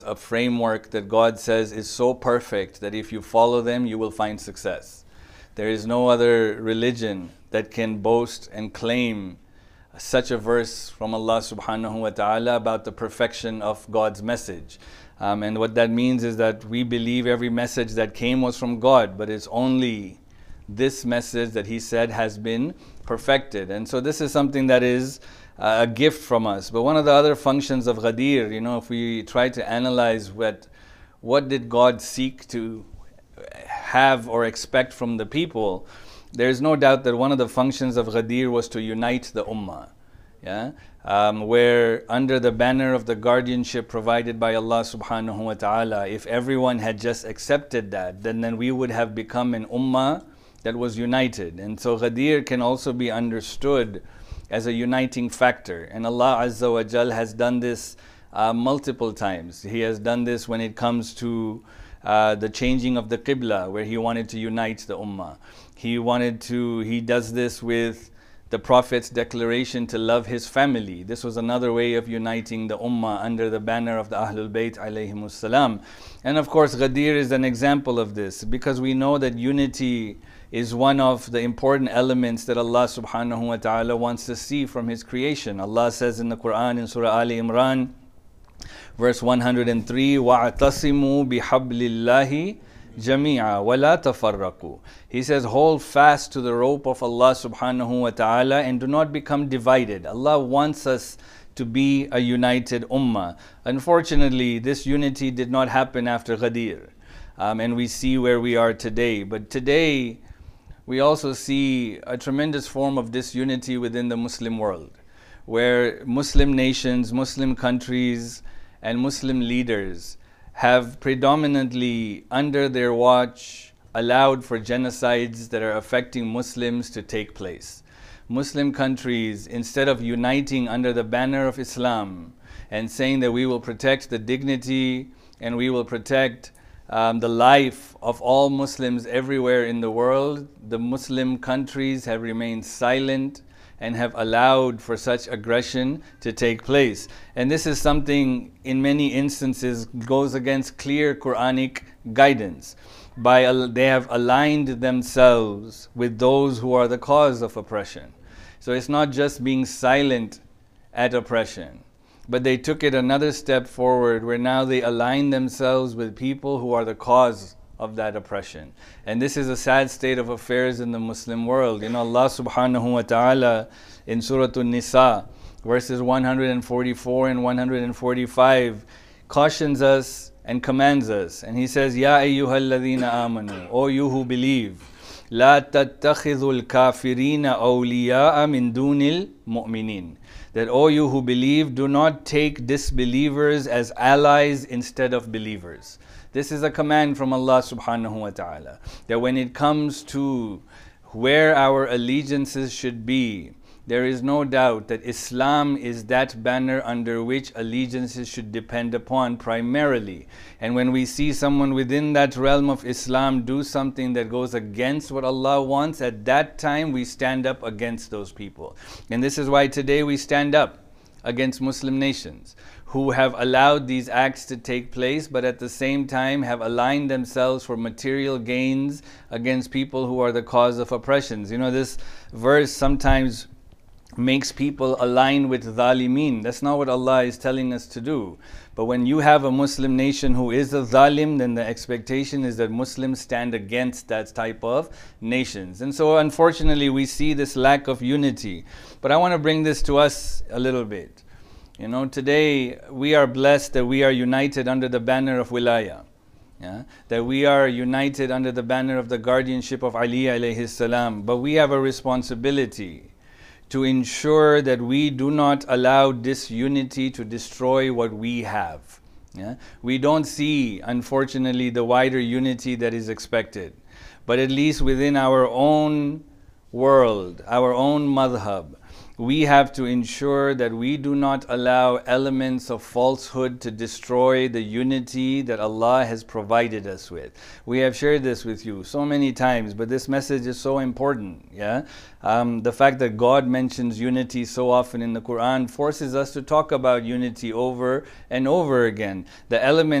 a framework that God says is so perfect that if you follow them, you will find success. There is no other religion that can boast and claim such a verse from Allah subhanahu wa ta'ala about the perfection of God's message. And what that means is that we believe every message that came was from God, but it's only this message that He said has been perfected. And so this is something that is a gift from us. But one of the other functions of Ghadir, if we try to analyze what did God seek to have or expect from the people, there's no doubt that one of the functions of Ghadir was to unite the ummah. Where under the banner of the guardianship provided by Allah subhanahu wa ta'ala, if everyone had just accepted that, then we would have become an ummah that was united. And so Ghadir can also be understood as a uniting factor. And Allah Azza wa Jal has done this multiple times. He has done this when it comes to the changing of the Qibla, where He wanted to unite the ummah. He does this with the Prophet's declaration to love his family. This was another way of uniting the ummah under the banner of the Ahlul Bayt alayhimus salam. And of course Ghadir is an example of this, because we know that unity is one of the important elements that Allah subhanahu wa ta'ala wants to see from His creation. Allah says in the Quran in Surah Ali Imran, verse 103, وَاعْتَصِمُوا بِحَبْلِ اللَّهِ جَمِيعًا وَلَا تَفَرَّقُوا. He says, hold fast to the rope of Allah subhanahu wa ta'ala and do not become divided. Allah wants us to be a united ummah. Unfortunately, this unity did not happen after Ghadir. And we see where we are today. But today, we also see a tremendous form of disunity within the Muslim world, where Muslim nations, Muslim countries, and Muslim leaders have predominantly, under their watch, allowed for genocides that are affecting Muslims to take place. Muslim countries, instead of uniting under the banner of Islam and saying that we will protect the dignity and we will protect the life of all Muslims everywhere in the world, the Muslim countries have remained silent and have allowed for such aggression to take place. And this is something, in many instances, goes against clear Quranic guidance. They have aligned themselves with those who are the cause of oppression. So it's not just being silent at oppression, but they took it another step forward, where now they align themselves with people who are the cause of that oppression. And this is a sad state of affairs in the Muslim world. Allah subhanahu wa ta'ala in Surah An-Nisa, verses 144 and 145, cautions us and commands us. And He says, Ya ayyuhalladhina amanu, O you who believe, La tattakhidhul kafirina awliya'a min dunil mu'minin. That, O you who believe, do not take disbelievers as allies instead of believers. This is a command from Allah subhanahu wa ta'ala, that when it comes to where our allegiances should be, there is no doubt that Islam is that banner under which allegiances should depend upon primarily. And when we see someone within that realm of Islam do something that goes against what Allah wants, at that time we stand up against those people. And this is why today we stand up against Muslim nations who have allowed these acts to take place, but at the same time have aligned themselves for material gains against people who are the cause of oppressions. This verse sometimes makes people align with zalimeen. That's not what Allah is telling us to do. But when you have a Muslim nation who is a zalim, then the expectation is that Muslims stand against that type of nations. And so unfortunately we see this lack of unity. But I want to bring this to us a little bit. Today we are blessed that we are united under the banner of wilaya. That we are united under the banner of the guardianship of Ali alayhi salam. But we have a responsibility to ensure that we do not allow disunity to destroy what we have. We don't see, unfortunately, the wider unity that is expected. But at least within our own world, our own madhab, we have to ensure that we do not allow elements of falsehood to destroy the unity that Allah has provided us with. We have shared this with you so many times, but this message is so important. Yeah, the fact that God mentions unity so often in the Quran forces us to talk about unity over and over again. The elements